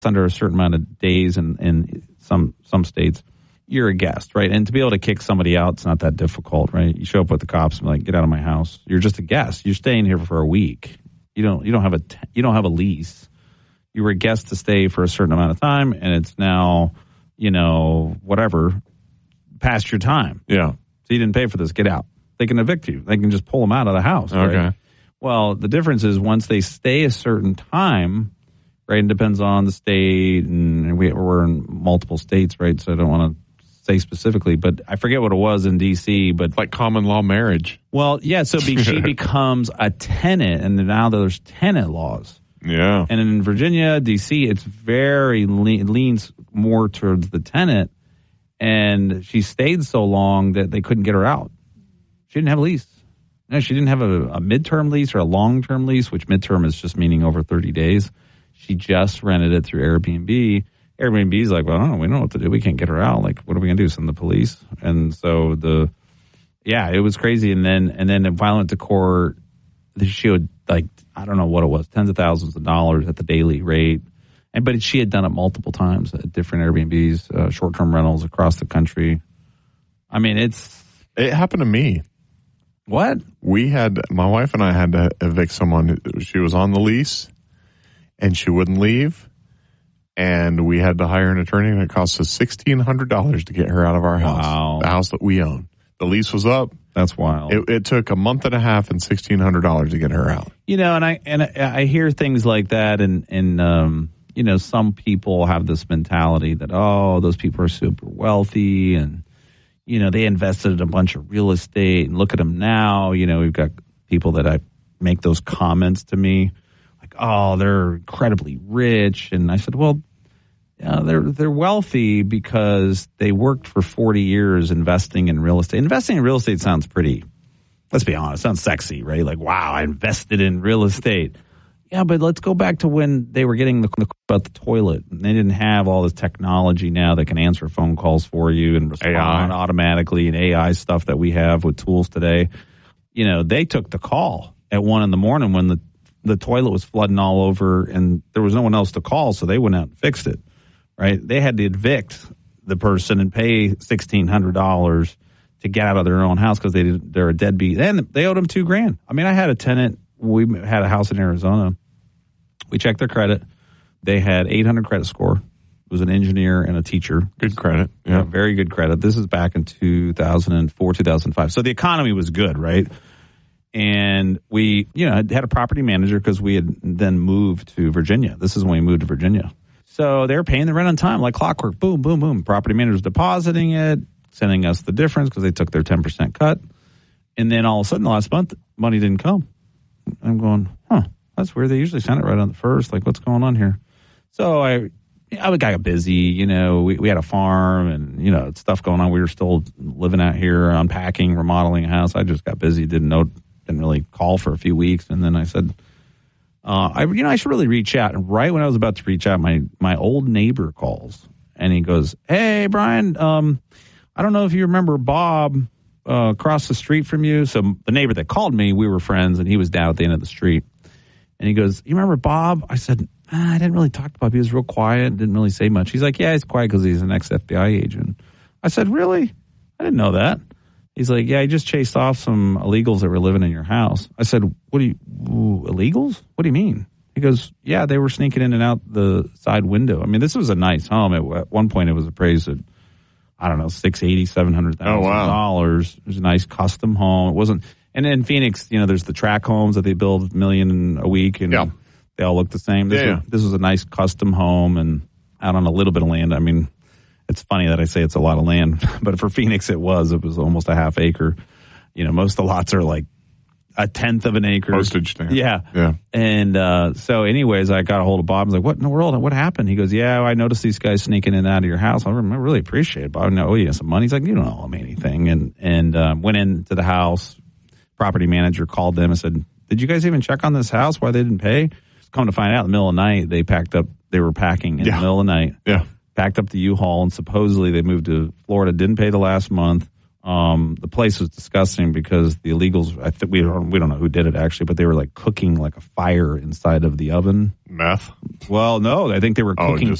under a certain amount of days in some states, you're a guest, right? And to be able to kick somebody out, it's not that difficult, right? You show up with the cops and be like, get out of my house. You're just a guest. You're staying here for a week. You don't have a lease. You were a guest to stay for a certain amount of time, and it's now, whatever, past your time. Yeah. So you didn't pay for this. Get out. They can evict you. They can just pull them out of the house. Okay. Right? Well, the difference is once they stay a certain time, right, it depends on the state, and we're in multiple states, right, so I don't want to say specifically, but I forget what it was in D.C., but... Like common law marriage. Well, yeah, so she becomes a tenant, and now there's tenant laws. Yeah. And in Virginia, D.C., it's very leans more towards the tenant, and she stayed so long that they couldn't get her out. She didn't have a lease. No, she didn't have a midterm lease or a long-term lease, which midterm is just meaning over 30 days. She just rented it through Airbnb. Airbnb's like, well, we don't know what to do. We can't get her out. Like, what are we going to do? Send the police? And so it was crazy. And then it finally went to court. She would, I don't know what it was, tens of thousands of dollars at the daily rate. But she had done it multiple times at different Airbnbs, short-term rentals across the country. I mean, it happened to me. What? My wife and I had to evict someone. She was on the lease, and she wouldn't leave, and we had to hire an attorney, and it cost us $1,600 to get her out of our house, wow. The house that we own. The lease was up. That's wild. It took a month and a half and $1,600 to get her out. And I hear things like that, and some people have this mentality that, those people are super wealthy, and they invested in a bunch of real estate, and look at them now. We've got people that I make those comments to me, like, they're incredibly rich. And I said, well, they're wealthy because they worked for 40 years investing in real estate. Investing in real estate sounds pretty, let's be honest, sounds sexy, right? Like, wow, I invested in real estate. Yeah, but let's go back to when they were getting about the toilet. They didn't have all this technology now that can answer phone calls for you and respond automatically, and AI stuff that we have with tools today. They took the call at 1 a.m. when the toilet was flooding all over and there was no one else to call, so they went out and fixed it, right? They had to evict the person and pay $1,600 to get out of their own house because they're a deadbeat. And they owed them $2,000. I mean, I had a tenant. We had a house in Arizona. We checked their credit. They had 800 credit score. It was an engineer and a teacher. Good credit. Yeah, very good credit. This is back in 2004, 2005. So the economy was good, right? And we, had a property manager because we had then moved to Virginia. This is when we moved to Virginia. So they were paying the rent on time, like clockwork. Boom, boom, boom. Property manager was depositing it, sending us the difference because they took their 10% cut. And then all of a sudden, the last month, money didn't come. I'm going, that's weird. They usually send it right on the first. Like, what's going on here? So I got busy. We had a farm and, stuff going on. We were still living out here, unpacking, remodeling a house. I just got busy, didn't really call for a few weeks. And then I said, I should really reach out. And right when I was about to reach out, my old neighbor calls and he goes, hey, Brian, I don't know if you remember Bob across the street from you. So the neighbor that called me, we were friends, and he was down at the end of the street. And he goes, you remember Bob? I said, I didn't really talk to Bob. He was real quiet, didn't really say much. He's like, yeah, he's quiet because he's an ex-FBI agent. I said, really? I didn't know that. He's like, yeah, he just chased off some illegals that were living in your house. I said, illegals? What do you mean? He goes, yeah, they were sneaking in and out the side window. I mean, this was a nice home. At one point, it was appraised at, I don't know, $700,000. Oh, wow. It was a nice custom home. It wasn't, and in Phoenix, there's the tract homes that they build $1 million a week, and they all look the same. This was a nice custom home and out on a little bit of land. I mean, it's funny that I say it's a lot of land, but for Phoenix, it was almost a half acre. Most of the lots are like a tenth of an acre. Postage stamp. Yeah. And so anyways, I got a hold of Bob. I was like, what in the world? What happened? He goes, yeah, I noticed these guys sneaking in and out of your house. I really appreciate it, Bob. I owe you some money. He's like, you don't owe me anything. And went into the house. Property manager called them and said, did you guys even check on this house? Why they didn't pay? Come to find out, in the middle of the night, they were packing in the middle of the night. Yeah. Packed up the U-Haul, and supposedly they moved to Florida, didn't pay the last month, The place was disgusting because the illegals, I think we don't know who did it actually, but they were like cooking like a fire inside of the oven. Meth? Well, no, I think they were cooking